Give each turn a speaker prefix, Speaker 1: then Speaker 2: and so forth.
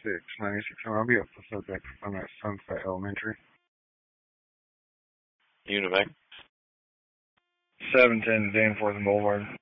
Speaker 1: I'll be at the subject. I'm at Sunset Elementary.
Speaker 2: Univac.
Speaker 1: 710 Danforth Boulevard.